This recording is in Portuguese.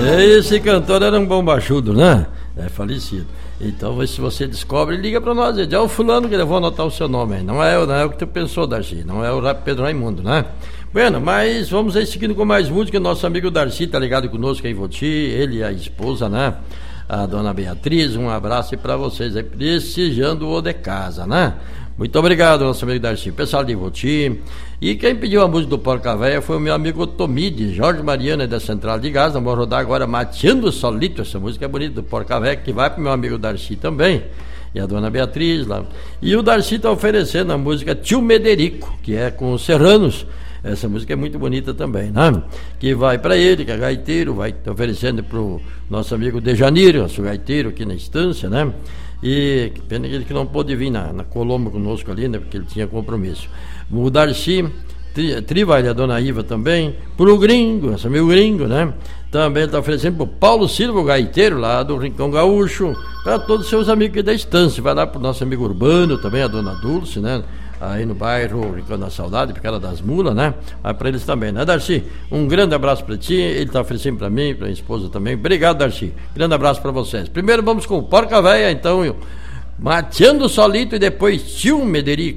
Esse cantor era um bombachudo, né? É falecido. Então, se você descobre, liga pra nós. É o fulano que eu vou anotar o seu nome aí. Não é o que tu pensou, Darcy. Não é o Pedro Raimundo, né? Bueno, mas vamos aí seguindo com mais música. Nosso amigo Darcy tá ligado conosco aí em Voti. Ele e a esposa, né? A dona Beatriz. Um abraço aí pra vocês aí, prestigiando o de casa, né? Muito obrigado, nosso amigo Darcy. Pessoal de Voti. E quem pediu a música do Porca Véia foi o meu amigo Tomide, Jorge Mariano, da Central de Gás. Vamos rodar agora Mateando Solito. Essa música é bonita, do Porca Véia, que vai pro meu amigo Darcy também. E a dona Beatriz lá. E o Darcy está oferecendo a música Tio Mederico, que é com os Serranos. Essa música é muito bonita também, né? Que vai para ele, que é gaiteiro, vai oferecendo pro nosso amigo Dejaniro, nosso gaiteiro aqui na estância, né? E pena ele que não pôde vir na Colombo conosco ali, né? Porque ele tinha compromisso. O Darcy, Triva e a dona Iva também, pro Gringo, nosso amigo Gringo, né? Também está oferecendo pro Paulo Silva, o gaiteiro lá do Rincão Gaúcho, para todos os seus amigos aqui da estância. Vai lá pro nosso amigo Urbano também, a dona Dulce, né? Aí no bairro Rincão da Saudade, Picada das Mulas, né? Vai para eles também, né, Darcy? Um grande abraço para ti, ele está oferecendo para mim, para minha esposa também. Obrigado, Darcy. Grande abraço para vocês. Primeiro vamos com o Porca Véia, então, Mateando Solito e depois Tio Mederico.